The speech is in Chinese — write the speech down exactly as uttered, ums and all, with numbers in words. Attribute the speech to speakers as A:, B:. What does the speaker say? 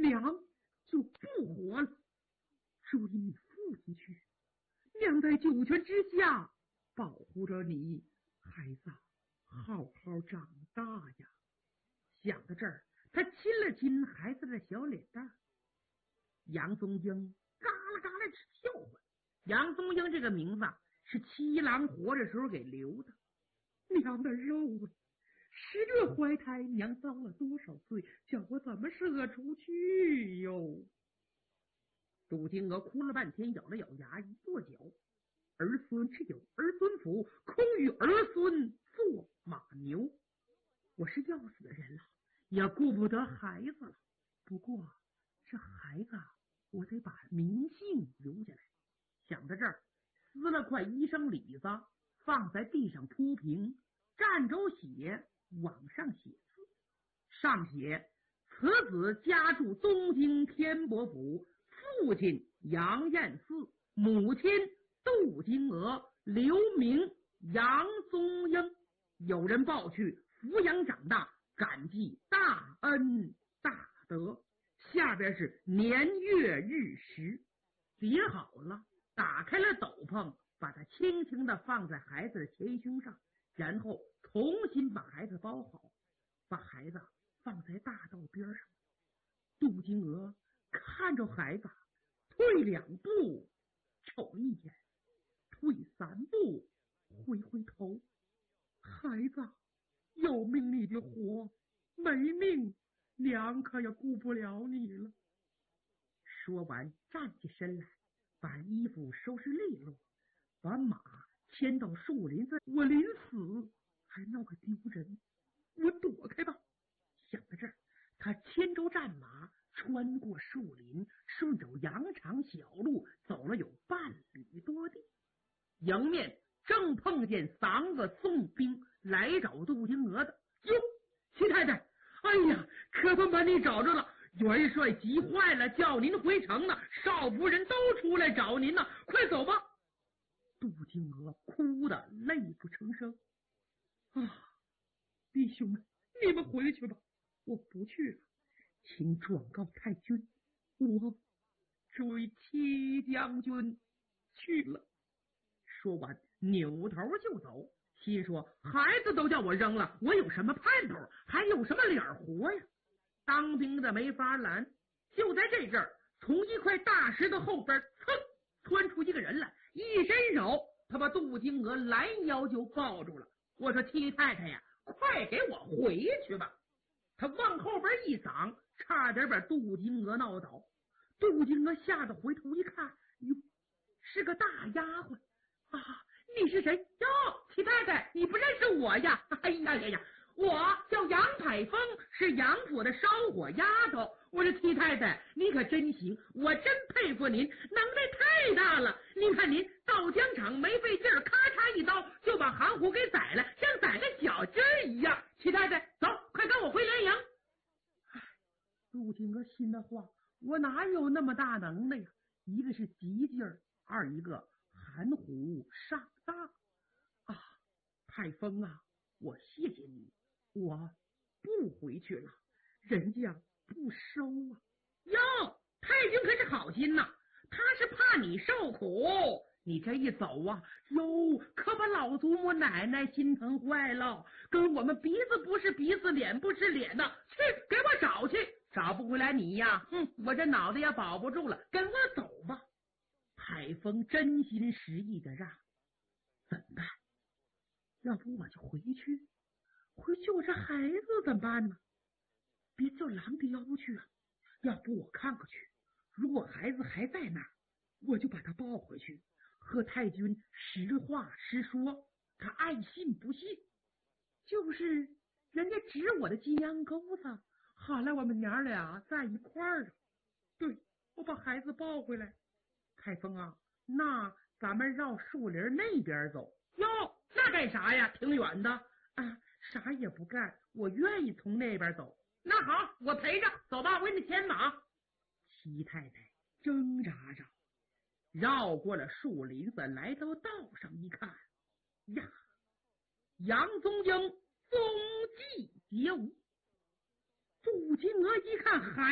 A: 娘就不活了。追你父亲去，娘在九泉之下保护着你，孩子好好长大呀。想到这儿，他亲了亲孩子的小脸蛋。杨宗英嘎啦嘎啦直笑话。杨宗英这个名字是七郎活着时候给留的。娘的肉啊，十月怀胎，娘遭了多少罪，叫我怎么舍出去哟？杜金娥哭了半天，咬了咬牙，一跺脚：儿孙只有儿孙福，空与儿孙做马牛。我是要死的人了，也顾不得孩子了。不过这孩子我得把名姓留下来。想到这儿，撕了块医生里子放在地上铺平，蘸着血往上写字，上写此子家住东京天伯府，父亲杨彦嗣，母亲杜金娥，留名杨宗英。有人抱去抚养长大，感激大恩大德。下边是年月日时。写好了，打开了斗篷，把它轻轻地放在孩子的前胸上，然后重新把孩子包好，把孩子放在大道边上。杜金娥看着孩子，退两步瞅一眼，退三步回回头。孩子，有命你就活，没命娘可也顾不了你了。说完站起身来，把衣服收拾利落，把马牵到树林子。我临死还闹个丢人，我躲开吧。想到这儿，他牵着战马穿过树林，顺着羊肠小路走了有半里多地。迎面正碰见嗓子宋兵来找杜金娥的。哟，齐太太，哎呀，可算把你找着了，元帅急坏了，叫您回城呢，少夫人都出来找您呢，快走吧。杜金娥哭得泪不成声。啊，弟兄们，你们回去吧，我不去了，请转告太君，我追戚将军去了。说完扭头就走，心说孩子都叫我扔了，我有什么盼头，还有什么脸活呀？当兵的没法拦。就在这阵儿，从一块大石头后边噌窜出一个人来，一伸手，他把杜金娥拦腰就抱住了。我说戚太太呀，快给我回去吧。他往后边一搡，差点把杜金娥闹倒。杜金娥吓得回头一看，哟，是个大丫鬟啊！你是谁哟？戚太太，你不认识我呀？哎呀呀呀，我叫杨凯峰，是杨府的烧火丫头。我说戚太太，你可真行，我真佩服您，能耐太大了。您看您到疆场没费劲儿，咔嚓一刀就把韩虎给宰了，像宰个小鸡儿一样。戚太太，走，快跟我回连营。唉，杜金娥心的话，我哪有那么大能耐呀？一个是急劲儿，二一个含糊上当啊！太峰啊，我谢谢你，我不回去了，人家不收啊。哟，太君可是好心呐，他是怕你受苦，你这一走啊，哟，可把老祖母奶奶心疼坏了，跟我们鼻子不是鼻子，脸不是脸的，去给我找去，找不回来你呀，哼，我这脑袋也保不住了，跟我走吧。海峰真心实意的让，怎么办？要不我就回去，回去我这孩子怎么办呢？别叫狼叼去啊！要不我看过去，如果孩子还在那儿，我就把他抱回去，和太君实话实说，他爱信不信。就是人家指我的金羊钩子，好了，我们娘俩在一块儿了。对，我把孩子抱回来。太峰啊，那咱们绕树林那边走。哟，那干啥呀？挺远的啊，啥也不干，我愿意从那边走。那好，我陪着走吧，我给你牵马。齐太太挣扎着绕过了树林子，来到道上一看，呀，杨宗英踪迹皆无。杜金娥一看孩